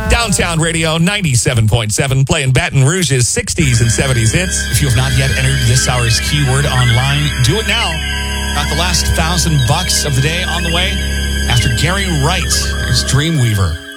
Downtown Radio 97.7, playing Baton Rouge's 60s and 70s hits. If you have not yet entered this hour's keyword online, do it now. Got the last $1,000 of the day on the way after Gary Wright. Here's Dreamweaver.